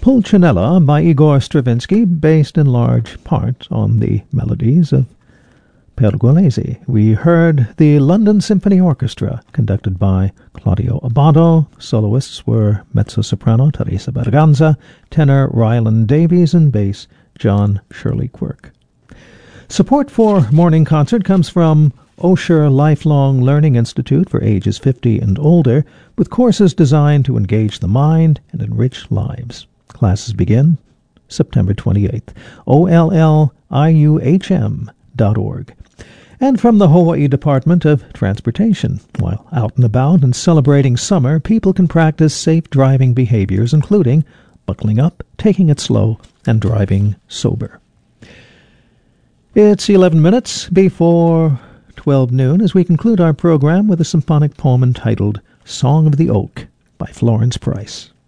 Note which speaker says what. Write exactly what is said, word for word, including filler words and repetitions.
Speaker 1: Pulcinella by Igor Stravinsky, based in large part on the melodies of Pergolesi. We heard the London Symphony Orchestra, conducted by Claudio Abbado. Soloists were mezzo-soprano Teresa Berganza, tenor Ryland Davies, and bass John Shirley Quirk. Support for Morning Concert comes from Osher Lifelong Learning Institute for ages fifty and older, with courses designed to engage the mind and enrich lives. Classes begin September twenty-eighth. O L L I U H M dot org. And from the Hawaii Department of Transportation, while out and about and celebrating summer, people can practice safe driving behaviors, including buckling up, taking it slow, and driving sober. It's eleven minutes before twelve noon as we conclude our program with a symphonic poem entitled Song of the Oak by Florence Price.